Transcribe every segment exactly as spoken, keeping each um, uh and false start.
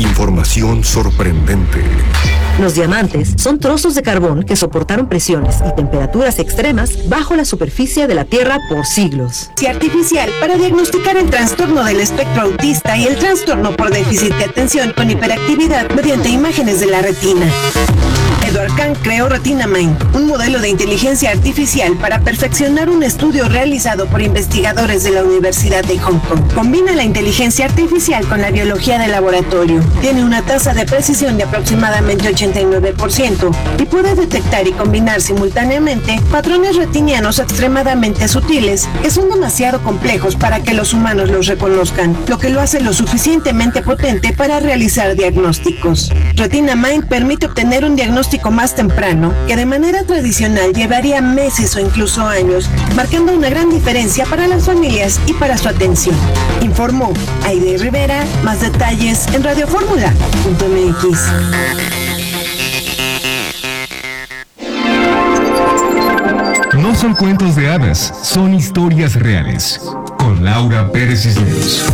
Información sorprendente. Los diamantes son trozos de carbón que soportaron presiones y temperaturas extremas bajo la superficie de la Tierra por siglos. Artificial para diagnosticar el trastorno del espectro autista y el trastorno por déficit de atención con hiperactividad mediante imágenes de la retina. Edward Kahn creó Retina Mind, un modelo de inteligencia artificial para perfeccionar un estudio realizado por investigadores de la Universidad de Hong Kong. Combina la inteligencia artificial con la biología de laboratorio. Tiene una tasa de precisión de aproximadamente ochenta y nueve por ciento y puede detectar y combinar simultáneamente patrones retinianos extremadamente sutiles que son demasiado complejos para que los humanos los reconozcan, lo que lo hace lo suficientemente potente para realizar diagnósticos. Retina Mind permite obtener un diagnóstico más temprano que de manera tradicional llevaría meses o incluso años, marcando una gran diferencia para las familias y para su atención. Informó Aide Rivera. Más detalles en radioformula punto m x. No son cuentos de hadas, son historias reales. Con Laura Pérez Cisneros.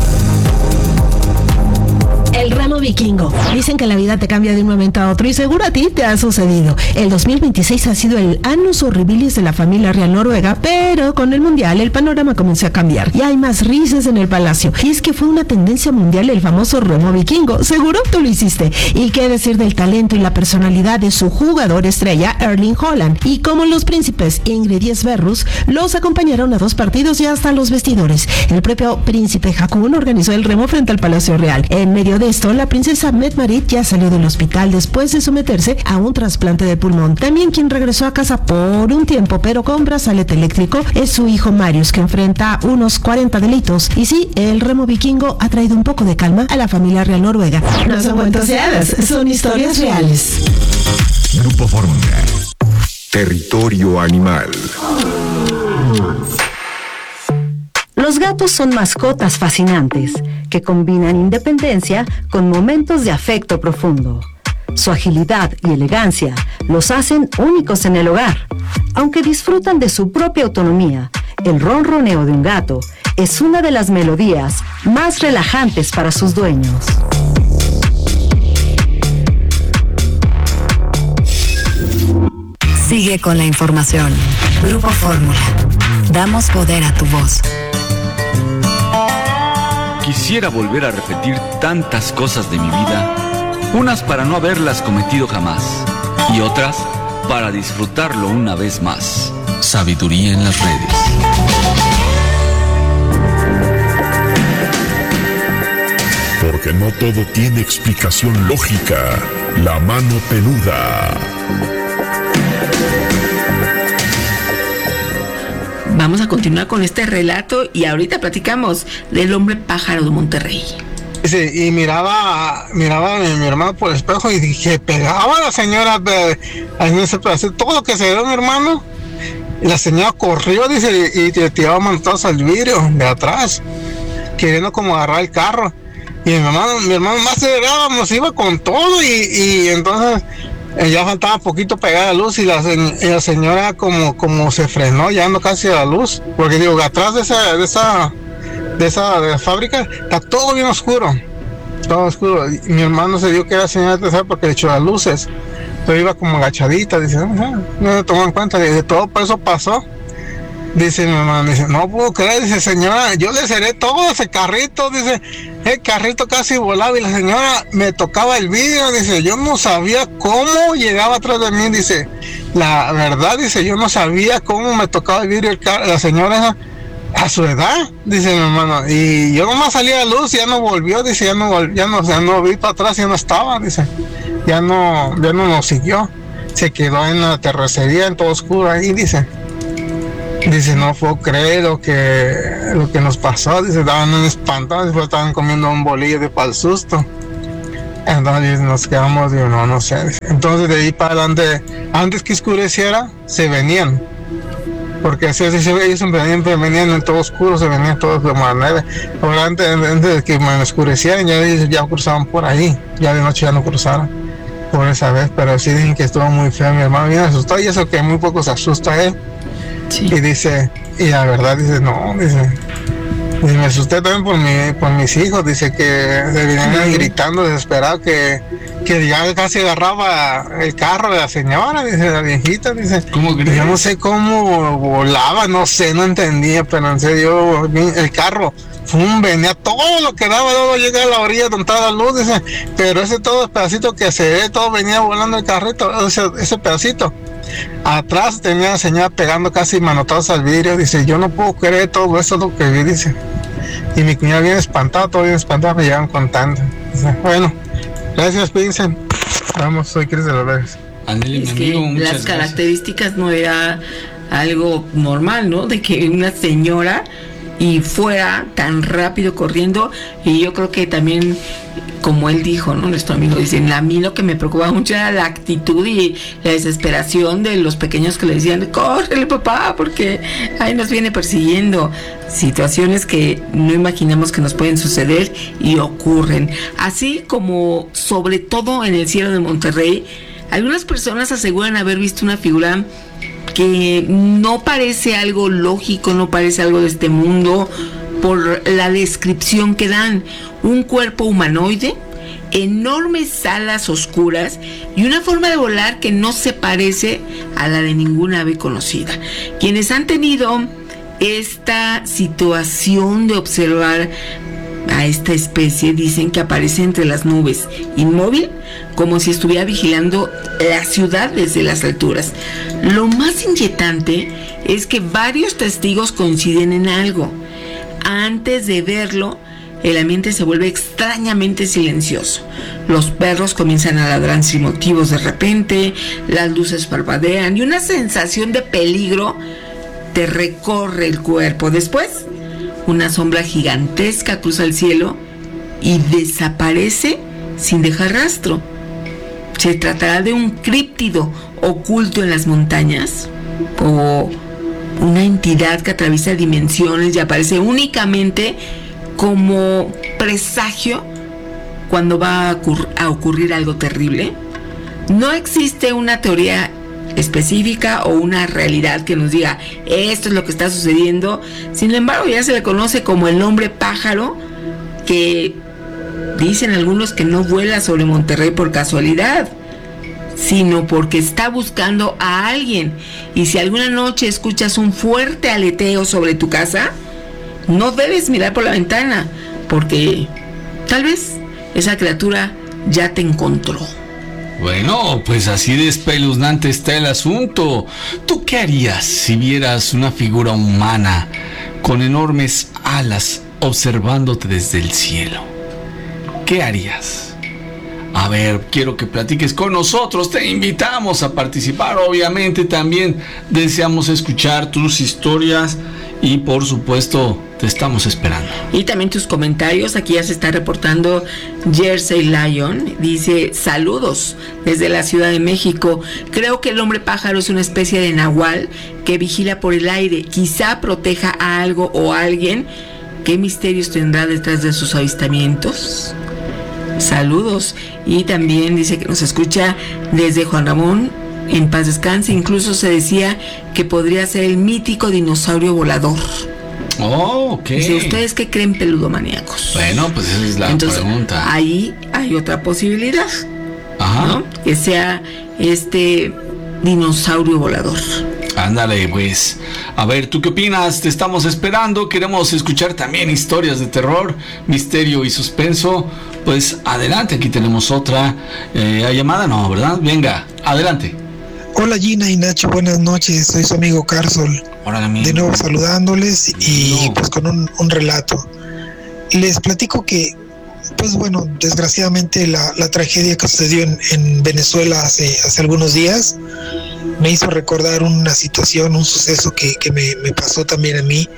El remo vikingo. Dicen que la vida te cambia de un momento a otro y seguro a ti te ha sucedido. El dos mil veintiséis ha sido el annus horribilis de la familia real noruega, pero con el mundial el panorama comenzó a cambiar y hay más risas en el palacio. Y es que fue una tendencia mundial el famoso remo vikingo. Seguro tú lo hiciste. Y qué decir del talento y la personalidad de su jugador estrella, Erling Haaland. Y como los príncipes Ingrid y Sverrus los acompañaron a dos partidos y hasta los vestidores. El propio príncipe Haakon organizó el remo frente al Palacio Real. En medio de esto, la princesa Mette-Marit ya salió del hospital después de someterse a un trasplante de pulmón. También quien regresó a casa por un tiempo, pero con brazalete eléctrico, es su hijo Marius, que enfrenta unos cuarenta delitos. Y sí, el remo vikingo ha traído un poco de calma a la familia real noruega. No son cuentos de hadas, son historias reales. Grupo Fórmula. Territorio animal. Los gatos son mascotas fascinantes que combinan independencia con momentos de afecto profundo. Su agilidad y elegancia los hacen únicos en el hogar. Aunque disfrutan de su propia autonomía, el ronroneo de un gato es una de las melodías más relajantes para sus dueños. Sigue con la información. Grupo Fórmula. Damos poder a tu voz. Quisiera volver a repetir tantas cosas de mi vida, unas para no haberlas cometido jamás y otras para disfrutarlo una vez más. Sabiduría en las redes. Porque no todo tiene explicación lógica. La mano peluda. Vamos a continuar con este relato y ahorita platicamos del hombre pájaro de Monterrey. Sí, y miraba, miraba a mi, mi hermano por el espejo y dije, pegaba a la señora de, en ese pedazo, todo lo que se dio mi hermano. Y la señora corrió, dice, y, y le tiraba manotazos al vidrio de atrás, queriendo como agarrar el carro. Y mi hermano, mi hermano más acelerábamos, iba con todo y, y entonces ya faltaba poquito pegar la luz y la, y la señora como, como se frenó llegando casi a la luz, porque digo, atrás de esa, de esa, de esa de la fábrica está todo bien oscuro, todo oscuro. Y mi hermano se dio que era señora de tercera porque le echó las luces, pero iba como agachadita, dice, no, no me tomó en cuenta, de todo por eso pasó. Dice mi hermano, dice, no puedo creer, dice, señora, yo le cerré todo ese carrito, dice, el carrito casi volaba y la señora me tocaba el vidrio, dice, yo no sabía cómo llegaba atrás de mí, dice, la verdad, dice, yo no sabía cómo me tocaba el vidrio el car- la señora a su edad, dice mi hermano, y yo nomás salí a la luz y ya no volvió, dice, ya no vol- ya no, ya no vi para atrás, ya no estaba, dice, ya no, ya no nos siguió, se quedó en la terracería, en todo oscuro ahí, dice. Dice, no puedo creer lo que, lo que nos pasó. Dice, estaban espantados, después estaban comiendo un bolillo de pa'l susto. Entonces nos quedamos, digo, no, no sé. Entonces de ahí para adelante, antes que oscureciera, se venían. Porque así, así se ve, ellos siempre venían, venían en todo oscuro, se venían todos como a la nieve. Ahora antes, antes de que me oscurecieran, ya, ya cruzaban por ahí. Ya de noche ya no cruzaron por esa vez, pero sí dicen que estuvo muy feo. Mi hermano bien asustado y eso que muy poco se asusta él. Sí. Y dice, y la verdad dice, no, dice, Y me asusté también por mi, por mis hijos, dice que se venían gritando desesperados que, que ya casi agarraba el carro de la señora, dice la viejita, dice. ¿Cómo crees? Yo no sé cómo volaba, no sé, no entendía, pero en serio, el carro, fum, venía todo lo que daba, todo llega a la orilla donde estaba la luz, dice, pero ese todo el pedacito que se ve, todo venía volando el carrito, ese, ese pedacito. Atrás tenía la señora pegando casi manotazos al vidrio, dice, yo no puedo creer todo eso lo que vi, dice. Y mi cuñada bien espantada, todo bien espantada, me llevan contando. Dice, bueno, gracias, Vincent. Vamos, soy Cris de los Vegas. Andale, es que amigo, las características no era algo normal, ¿no? De que una señora y fuera tan rápido corriendo, y yo creo que también, como él dijo, ¿no? Nuestro amigo dice, a mí lo que me preocupaba mucho era la actitud y la desesperación de los pequeños que le decían, córrele papá, porque ahí nos viene persiguiendo. Situaciones que no imaginamos que nos pueden suceder y ocurren. Así como, sobre todo en el cielo de Monterrey, algunas personas aseguran haber visto una figura que no parece algo lógico, no parece algo de este mundo, por la descripción que dan. Un cuerpo humanoide, enormes alas oscuras y una forma de volar que no se parece a la de ninguna ave conocida. Quienes han tenido esta situación de observar a esta especie dicen que aparece entre las nubes, inmóvil, como si estuviera vigilando la ciudad desde las alturas. Lo más inquietante es que varios testigos coinciden en algo. Antes de verlo, el ambiente se vuelve extrañamente silencioso. Los perros comienzan a ladrar sin motivos de repente, las luces parpadean y una sensación de peligro te recorre el cuerpo. Después, una sombra gigantesca cruza el cielo y desaparece sin dejar rastro. ¿Se tratará de un críptido oculto en las montañas? ¿O una entidad que atraviesa dimensiones y aparece únicamente como presagio cuando va a, ocurr- a ocurrir algo terrible? No existe una teoría específica o una realidad que nos diga esto es lo que está sucediendo. Sin embargo, ya se le conoce como el hombre pájaro, que dicen algunos que no vuela sobre Monterrey por casualidad, sino porque está buscando a alguien. Y si alguna noche escuchas un fuerte aleteo sobre tu casa, no debes mirar por la ventana, porque tal vez esa criatura ya te encontró. Bueno, pues así de espeluznante está el asunto. ¿Tú qué harías si vieras una figura humana con enormes alas observándote desde el cielo? ¿Qué harías? A ver, quiero que platiques con nosotros, te invitamos a participar, obviamente también deseamos escuchar tus historias y por supuesto te estamos esperando. Y también tus comentarios. Aquí ya se está reportando Jersey Lion, dice saludos desde la Ciudad de México. Creo que el hombre pájaro es una especie de nahual que vigila por el aire, quizá proteja a algo o a alguien. ¿Qué misterios tendrá detrás de sus avistamientos? Saludos. Y también dice que nos escucha desde Juan Ramón, en paz descanse. Incluso se decía que podría ser el mítico dinosaurio volador. Oh, ok. Dice, ¿ustedes qué creen, peludomaníacos? Bueno, pues esa es la Entonces, pregunta. Ahí hay otra posibilidad. Ajá. ¿No? Que sea este dinosaurio volador. Ándale, pues. A ver, ¿tú qué opinas? Te estamos esperando. Queremos escuchar también historias de terror, misterio y suspenso. Pues adelante, aquí tenemos otra eh, llamada, no, ¿verdad? Venga, adelante. Hola Gina y Nacho, buenas noches. Soy su amigo Carsol. Hola, amigo. De nuevo saludándoles y no. pues con un, un relato. Les platico que, pues bueno, desgraciadamente la, la tragedia que sucedió en, en Venezuela hace, hace algunos días me hizo recordar una situación, un suceso que, que me, me pasó también a mí.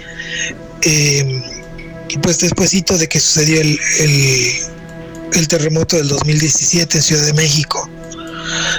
Eh, y pues despuesito de que sucedió el, el, el terremoto del dos mil diecisiete en Ciudad de México.